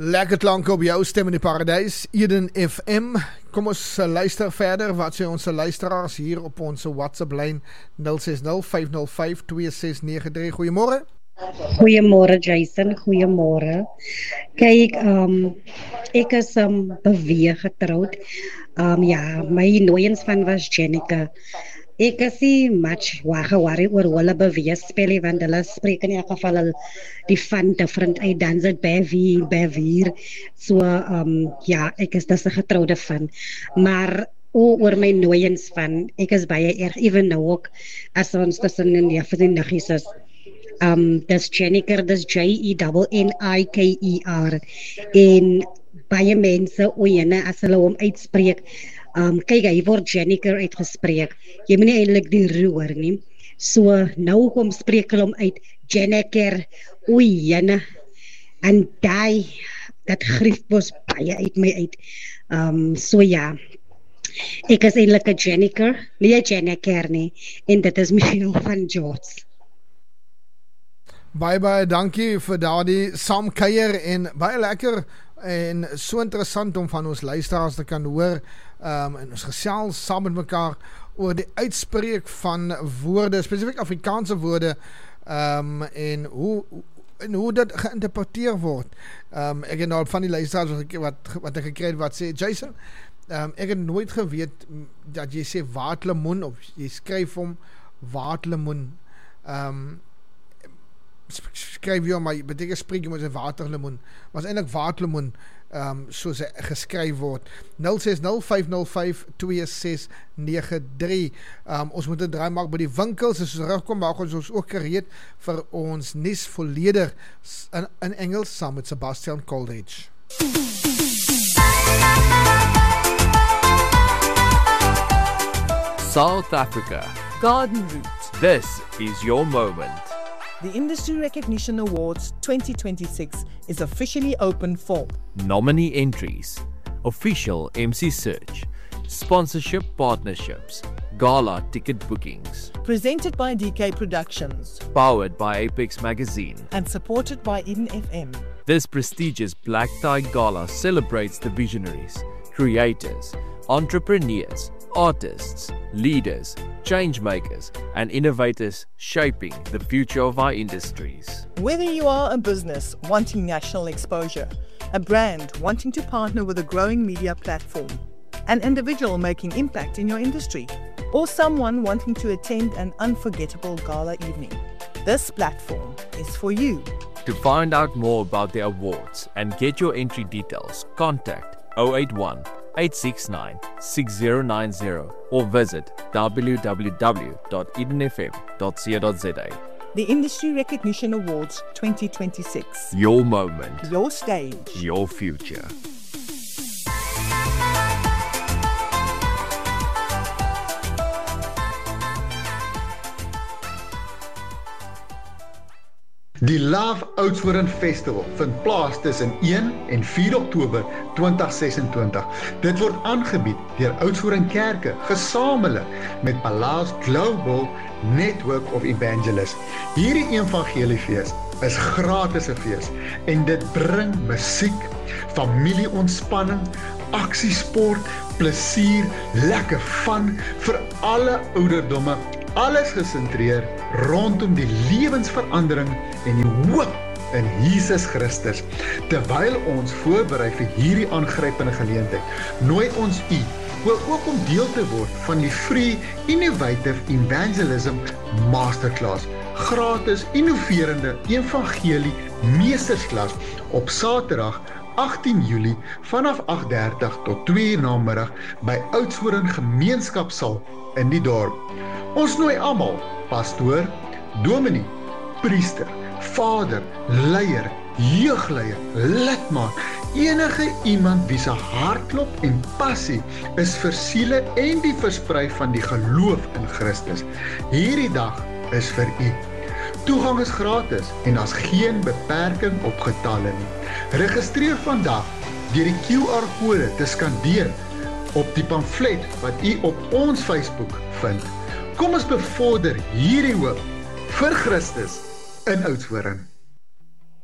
Lekker klanke op jou stem in die paradijs, Eden FM. Kom ons luister verder, wat sê onze luisteraars hier op onze WhatsApp-lyn 060-505-2693. Goeiemorgen. Goeiemorgen Jason, goeiemorgen. Kijk, ek is beweeg getrouwd. Ja, my nooiens van was Jenica. Ek is nie much wagewari oor hulle beweegspel, want hulle spreek in elk geval die van different uit, dan is het by vier. So, ja, ek is dus 'n getrouwde van. Maar oor my nooiens van, ek is baie erg, even nou ook, as ons tussen in die niggies is. Dis Jenniker, dis Jeniker. En baie mense, as hulle hom uitspreek, kyk, hy word Jenniker uitgespreek. Jy moet nie eintlik die roer nie. So, nou kom spreek hulle hom uit, Jenniker, jene. En dat grief was baie uit my uit. So ja, ek is eintlik 'n Jenniker, nie 'n Jenniker nie. En dit is Michiel van George. Baie dankie vir daardie saamkuier en baie lekker en so interessant om van ons luisteraars te kan hoor en ons gesels saam met mekaar oor die uitspreek van woorde, spesifiek Afrikaanse woorde en hoe dit geïnterpreteer word. Ek het nou van die luisteraars wat ek gekry het wat sê, Jason, ek het nooit geweet dat jy sê waatlemoen of jy skryf om waatlemoen. Skryf jy, maar beteken spreek jy moet sê waterlemoen, was eintlik waterlemoen soos hy geskryf word. 060-505-2693. Ons moet 'n draai maak by die winkels, as ons terugkom maak ons ook gereed vir ons nuus volledig in Engels saam met Sebastian Coleridge. South Africa. Garden Route. This is your moment. The Industry Recognition Awards 2026 is officially open for Nominee entries, official MC search, sponsorship partnerships, gala ticket bookings. Presented by DK Productions. Powered by Apex Magazine. And supported by Eden FM. This prestigious Black Tie Gala celebrates the visionaries, creators, entrepreneurs, artists, leaders, change makers, and innovators shaping the future of our industries. Whether you are a business wanting national exposure, a brand wanting to partner with a growing media platform, an individual making impact in your industry, or someone wanting to attend an unforgettable gala evening, this platform is for you. To find out more about the awards and get your entry details, contact 081-869-6090 or visit www.edenfm.co.za. The Industry Recognition Awards 2026. Your moment. Your stage. Your future. Die Love Oudtshoorn Festival vind plaas tussen 1 en 4 Oktober 2026. Dit word aangebied deur Oudtshoorn Kerke, gesamentlik met Palace Global Network of Evangelists. Hierdie evangeliefees is gratis 'n fees en dit bring musiek, familieontspanning, aksiesport, plesier, lekker fun vir alle ouderdomme. Alles gesentreer rondom die lewensverandering en die hoop in Jesus Christus. Terwyl ons voorberei vir hierdie aangrypende geleentheid, nooi ons u ook om deel te word van die Free Innovative Evangelism Masterclass, gratis innoverende evangelie meestersklas op Saterdag 18 Julie vanaf 8:30 tot 2 uur namiddag by Oudtshoorn Gemeenskapsaal in die dorp. Ons nooi almal, pastoor, dominee, priester, vader, leier, jeugleier, lidmaat, enige iemand wie se hartklop en passie is vir siele en die versprei van die geloof in Christus. Hierdie dag is vir u. Toegang is gratis en daar's geen beperking op getalle nie. Registreer vandag deur die QR-kode te skandeer op die pamflet wat u op ons Facebook vind. Kom ons bevorder hierdie hoop vir Christus in Oudtshoorn.